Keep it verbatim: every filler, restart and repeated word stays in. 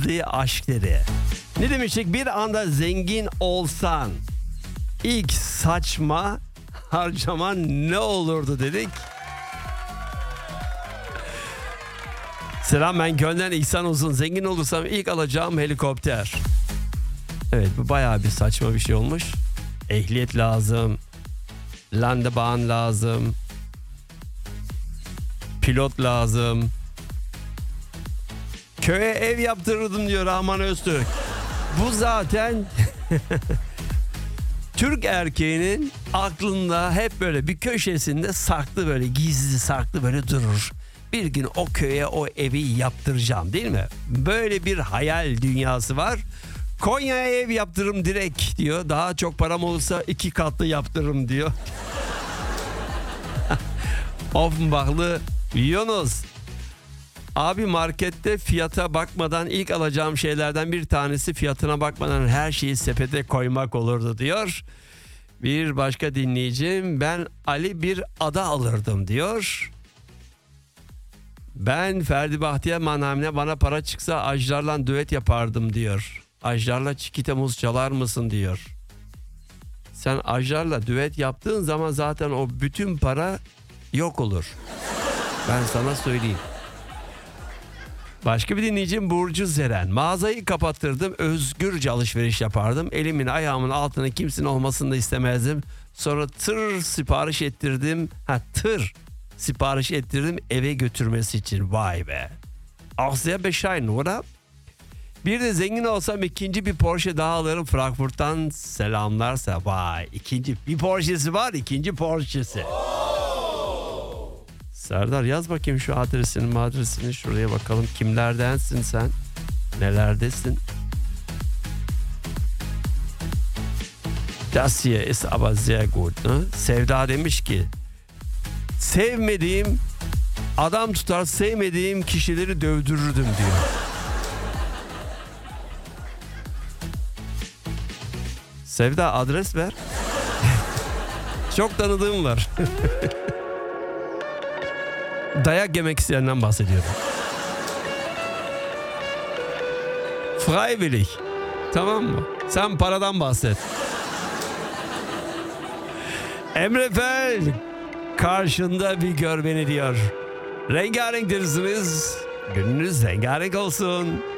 gizli aşkları. Ne demiştik? Bir anda zengin olsan ilk saçma harcaman ne olurdu dedik. Selam, ben Köln'den İhsan Uzun. Zengin olursam ilk alacağım helikopter. Evet, bu bayağı bir saçma bir şey olmuş. Ehliyet lazım. Landebahn lazım. Pilot lazım. Köye ev yaptırırdım diyor Rahman Öztürk. Bu zaten Türk erkeğinin aklında hep böyle bir köşesinde saklı, böyle gizli saklı böyle durur. Bir gün o köye o evi yaptıracağım, değil mi? Böyle bir hayal dünyası var. Konya'ya ev yaptırırım direkt diyor. Daha çok param olursa iki katlı yaptırırım diyor. Offenbachlı Yunus. Abi markette fiyata bakmadan ilk alacağım şeylerden bir tanesi fiyatına bakmadan her şeyi sepete koymak olurdu diyor. Bir başka dinleyicim, ben Ali bir ada alırdım diyor. Ben Ferdi Bahtiyar Manamine bana para çıksa Ajdar'la düet yapardım diyor. Ajdar'la Çikite Muz çalar mısın diyor. Sen Ajdar'la düet yaptığın zaman zaten o bütün para yok olur. Ben sana söyleyeyim. Başka bir dinleyicim Burcu Zeren. Mağazayı kapattırdım, özgürce alışveriş yapardım. Elimin ayağımın altına kimsenin olmasını da istemezdim. Sonra tır sipariş ettirdim. Ha tır sipariş ettirdim eve götürmesi için. Vay be. Asya Beşayn, what up? Bir de zengin olsam ikinci bir Porsche daha alırım. Frankfurt'tan selamlarsa. Vay, ikinci bir Porsche'si var, ikinci Porsche'si. Serdar yaz bakayım şu adresini adresini şuraya bakalım, kimlerdensin sen, nelerdesin. Das hier ist aber sehr gut, ne? Sevda demiş ki sevmediğim adam tutar, sevmediğim kişileri dövdürürdüm diyor. Sevda adres ver. Çok tanıdığım var. Dayak yemek isteyenden bahsediyorum. Freiwillig. Tamam mı? Sen paradan bahset. Emre Fel karşında bir gör beni diyor. Rengarenk dersiniz. Gününüz rengarenk olsun.